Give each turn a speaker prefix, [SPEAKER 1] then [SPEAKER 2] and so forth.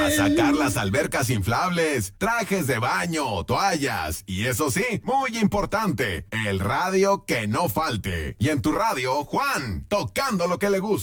[SPEAKER 1] para sacar las albercas inflables, trajes de baño, toallas y eso sí, muy importante, el radio que no falte. Y en tu radio, Juan, tocando lo que le gusta.